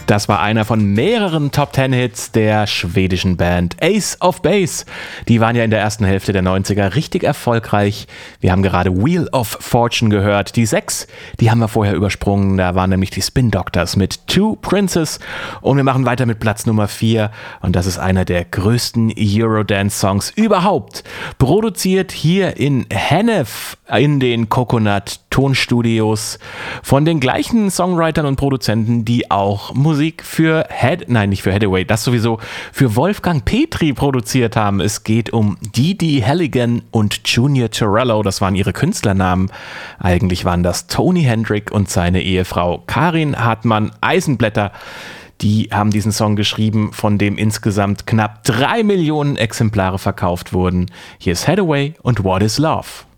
Das war einer von mehreren Top-10-Hits der schwedischen Band Ace of Base. Die waren ja in der ersten Hälfte der 90er richtig erfolgreich. Wir haben gerade Wheel of Fortune gehört. Die 6, die haben wir vorher übersprungen. Da waren nämlich die Spin Doctors mit Two Princes. Und wir machen weiter mit Platz Nummer 4. Und das ist einer der größten Eurodance-Songs überhaupt. Produziert hier in Hennef in den Coconut Tonstudios von den gleichen Songwritern und Produzenten, die auch Musik für nicht für Hathaway, das sowieso, für Wolfgang Petri produziert haben. Es geht um Didi Halligan und Junior Torello, das waren ihre Künstlernamen. Eigentlich waren das Tony Hendrick und seine Ehefrau Karin Hartmann-Eisenblätter. Die haben diesen Song geschrieben, von dem insgesamt knapp 3 Millionen Exemplare verkauft wurden. Hier ist Hathaway und What is Love?